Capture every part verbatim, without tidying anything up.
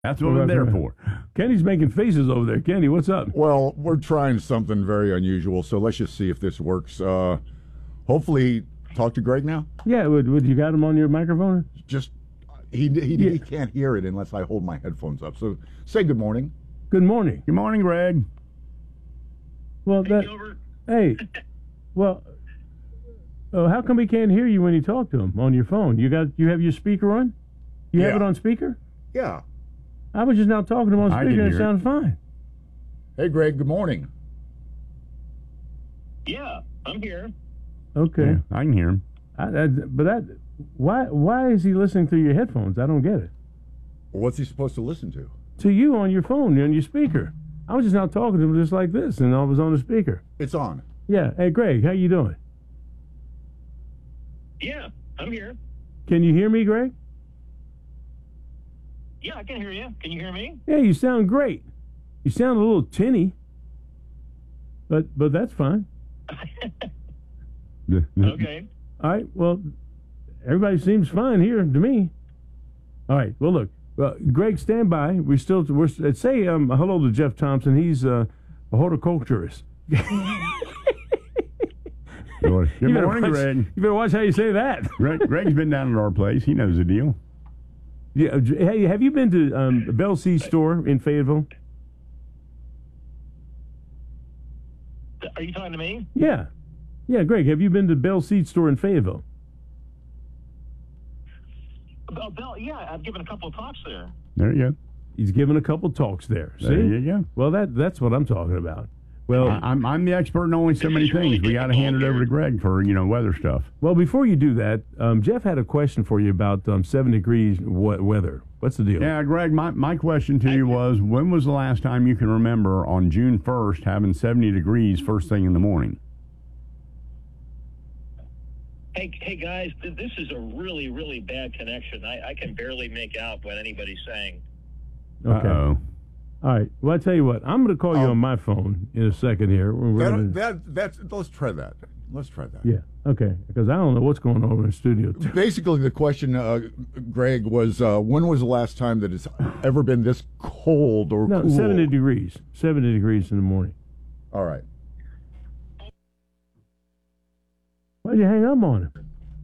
That's what we're there for. Kenny's making faces over there. Kenny, what's up? Well, we're trying something very unusual, so let's just see if this works. Uh, hopefully, talk to Greg now. Yeah, would, would you got him on your microphone? Just he he, Yeah. he can't hear it unless I hold my headphones up. So say good morning. Good morning. Good morning, Greg. Well, that, hey, well, uh, how come he can't hear you when you talk to him on your phone? You got you have your speaker on? You have Yeah. it on speaker? Yeah. I was just now talking to him on I speaker can and it hear it. sounded fine. Hey, Greg. Good morning. Yeah, I'm here. Okay, Yeah, I can hear him. I, I, but that why why is he listening through your headphones? I don't get it. What's he supposed to listen to? To you on your phone, on your speaker. I was just now talking to him just like this, and I was on the speaker. It's on. Yeah. Hey, Greg, how you doing? Yeah, I'm here. Can you hear me, Greg? Yeah, I can hear you. Can you hear me? Yeah, you sound great. You sound a little tinny, but but that's fine. Okay. All right. Well, everybody seems fine here to me. All right. Well, look, uh, Greg, stand by. We still we're say um, hello to Jeff Thompson. He's uh, a horticulturist. Good You better morning, watch- Greg. You better watch how you say that. Greg. Greg's been down at our place. He knows the deal. Yeah. Hey, have you been to um, Bell Seed store in Fayetteville? Are you talking to me? Yeah. Yeah, Greg, have you been to Bell Seed store in Fayetteville? Oh, Bill, yeah, I've given a couple of talks there. There you go. He's given a couple talks there. See? There you go. Well, that that's what I'm talking about. Well, I, I'm I'm the expert in only so many things. We got to hand it over to Greg for you know weather stuff. well, before you do that, um, Jeff had a question for you about um, seven degrees w- weather. What's the deal? Yeah, Greg. My my question to you was: when was the last time you can remember on June first having seventy degrees first thing in the morning? Hey, hey, guys, th- this is a really, really bad connection. I, I can barely make out what anybody's saying. Okay. Uh-oh. All right. Well, I tell you what, I'm going to call you Um, on my phone in a second here. We're That, gonna, that that's let's try that. Let's try that. yeah. Okay. Because I don't know what's going on in the studio. Basically, the question, uh, Greg, was uh, when was the last time that it's ever been this cold or No, cool? seventy degrees. seventy degrees in the morning. All right. Why'd you hang up on him?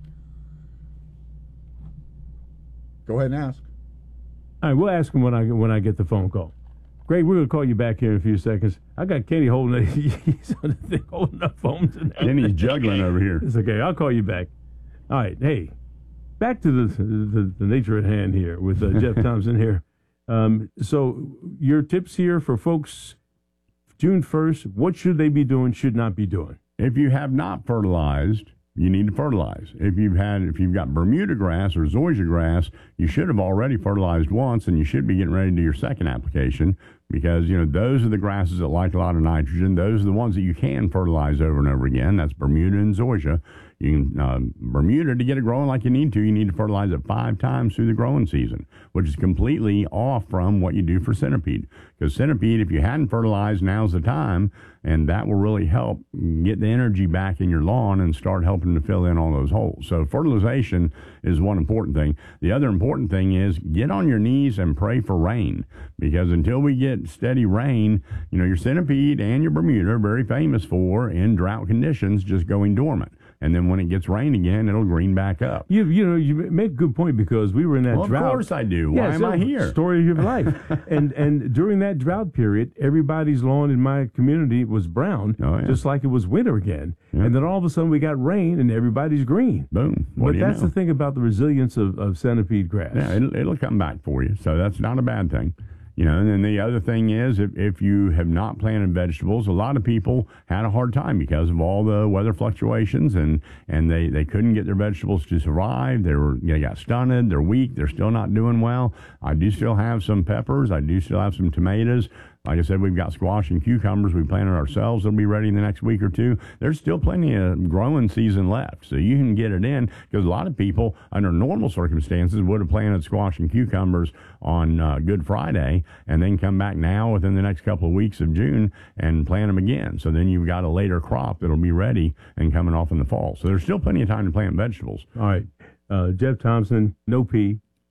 Go ahead and ask. All right, we'll ask him when I when I get the phone call. Greg, we're going to call you back here in a few seconds. I got Kenny holding it. He's on the thing holding up phones. Then he's juggling over here. It's okay. I'll call you back. All right. Hey, back to the the, the nature at hand here with uh, Jeff Thompson here. Um, so your tips here for folks, June first, what should they be doing, should not be doing? If you have not fertilized, you need to fertilize. If you've had, if you've got Bermuda grass or zoysia grass, you should have already fertilized once, and you should be getting ready to do your second application because you know those are the grasses that like a lot of nitrogen. Those are the ones that you can fertilize over and over again. That's Bermuda and zoysia. You can uh, Bermuda, to get it growing like you need to, you need to fertilize it five times through the growing season, which is completely off from what you do for centipede. Because centipede, if you hadn't fertilized, now's the time, and that will really help get the energy back in your lawn and start helping to fill in all those holes. So fertilization is one important thing. The other important thing is get on your knees and pray for rain, because until we get steady rain, you know, your centipede and your Bermuda are very famous for, in drought conditions, just going dormant. And then when it gets rain again, it'll green back up. You you know you make a good point because we were in that Well, drought. of course I do. Why Yeah, am so, I here? Story of your life. and and during that drought period, everybody's lawn in my community was brown, Oh, yeah. just like it was winter again. Yeah. And then all of a sudden we got rain and everybody's green. Boom. What but do you that's know? the thing about the resilience of, of centipede grass. Yeah, it'll, it'll come back for you. So that's not a bad thing. You know, and then the other thing is, if, if you have not planted vegetables, a lot of people had a hard time because of all the weather fluctuations, and, and they, they couldn't get their vegetables to survive. They were they got stunted. They're weak. They're still not doing well. I do still have some peppers. I do still have some tomatoes. Like I said, we've got squash and cucumbers we planted ourselves. They'll be ready in the next week or two. There's still plenty of growing season left, so you can get it in, because a lot of people, under normal circumstances, would have planted squash and cucumbers on uh, Good Friday and then come back now within the next couple of weeks of June and plant them again. So then you've got a later crop that'll be ready and coming off in the fall. So there's still plenty of time to plant vegetables. All right. Uh, Jeff Thompson, no P.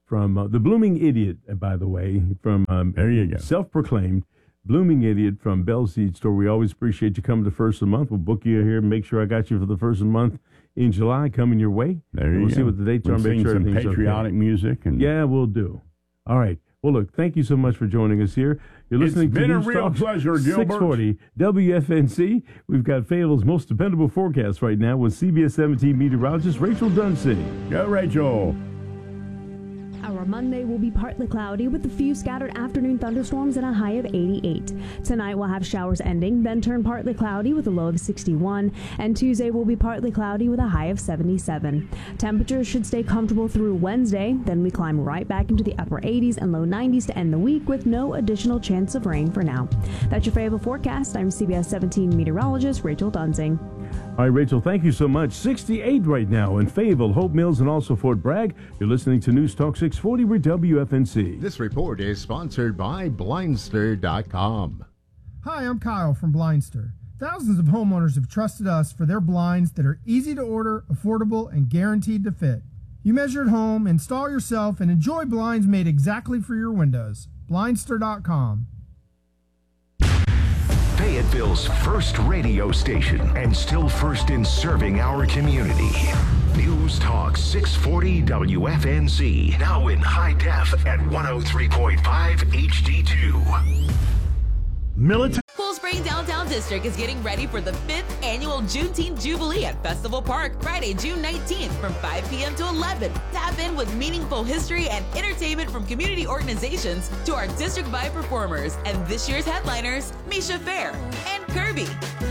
from uh, the Blooming Idiot, uh, by the way, from um, there you go, self-proclaimed Blooming Idiot from Bell Seed Store. We always appreciate you coming the first of the month. We'll book you here and make sure I got you for the first of the month in July, coming your way. There you we'll go. see what the dates we'll are. Make sing sure some everything's patriotic okay. music. And yeah, we'll do. All right. Well, look, thank you so much for joining us here. You're listening it's to been a News real Talk pleasure, Gilbert. six forty W F N C. We've got Fayetteville's most dependable forecast right now with C B S seventeen meteorologist Rachel Dunsey. Go, Rachel. Our Monday will be partly cloudy with a few scattered afternoon thunderstorms and a high of eighty-eight. Tonight we'll have showers ending, then turn partly cloudy with a low of sixty-one. And Tuesday will be partly cloudy with a high of seventy-seven. Temperatures should stay comfortable through Wednesday. Then we climb right back into the upper eighties and low nineties to end the week with no additional chance of rain for now. That's your Fayetteville forecast. I'm C B S seventeen meteorologist Rachel Dunsing. All right, Rachel, thank you so much. sixty-eight right now in Fayetteville, Hope Mills, and also Fort Bragg. You're listening to News Talk six forty with W F N C. This report is sponsored by Blindster dot com. Hi, I'm Kyle from Blindster. Thousands of homeowners have trusted us for their blinds that are easy to order, affordable, and guaranteed to fit. You measure at home, install yourself, and enjoy blinds made exactly for your windows. Blindster dot com. Fayetteville's first radio station and still first in serving our community. News Talk six forty W F N C. Now in high def at one oh three point five H D two. Military. Cool Spring Downtown District is getting ready for the fifth annual Juneteenth Jubilee at Festival Park, Friday, June nineteenth from five p.m. to eleven. Tap in with meaningful history and entertainment from community organizations to our District Vibe performers and this year's headliners, Misha Fair and Kirby.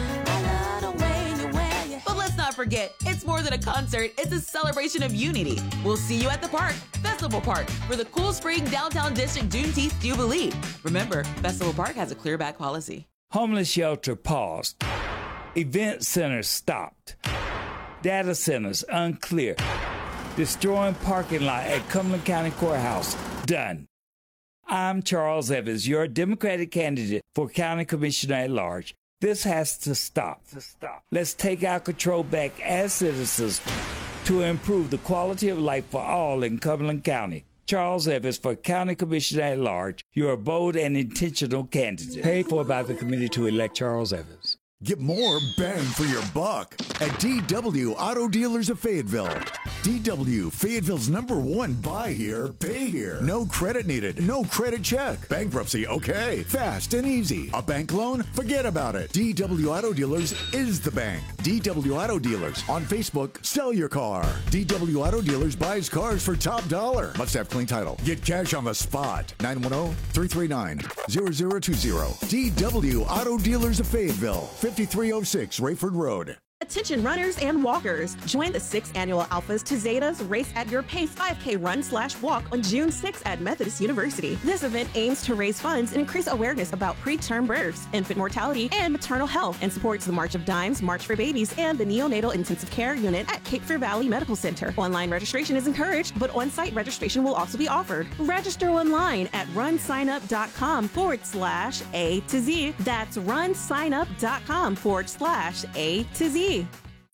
But let's not forget, it's more than a concert, it's a celebration of unity. We'll see you at the park, Festival Park, for the Cool Spring Downtown District Juneteenth Jubilee. Remember, Festival Park has a clear back policy. Homeless shelter paused. Event centers stopped. Data centers unclear. Destroying parking lot at Cumberland County Courthouse done. I'm Charles Evans, your Democratic candidate for County Commissioner at Large. This has to stop. To stop. Let's take our control back as citizens to improve the quality of life for all in Cumberland County. Charles Evans for County Commissioner at Large, your bold and intentional candidate. Paid for by the committee to elect Charles Evans. Get more bang for your buck at D W Auto Dealers of Fayetteville. D W, Fayetteville's number one buy here, pay here. No credit needed, no credit check. Bankruptcy, okay. Fast and easy. A bank loan? Forget about it. D W Auto Dealers is the bank. D W Auto Dealers. On Facebook, sell your car. D W Auto Dealers buys cars for top dollar. Must have clean title. Get cash on the spot. nine one zero, three three nine, zero zero two zero. D W Auto Dealers of Fayetteville. fifty-three oh six Rayford Road. Attention runners and walkers. Join the sixth Annual Alphas to Zetas Race at Your Pace five K Run slash Walk on June sixth at Methodist University. This event aims to raise funds and increase awareness about preterm births, infant mortality, and maternal health, and supports the March of Dimes, March for Babies, and the Neonatal Intensive Care Unit at Cape Fear Valley Medical Center. Online registration is encouraged, but on-site registration will also be offered. Register online at runsignup.com forward slash A to Z. That's runsignup.com forward slash A to Z.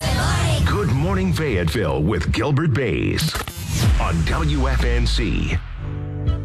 Good Morning Fayetteville with Gilbert Bays on W F N C.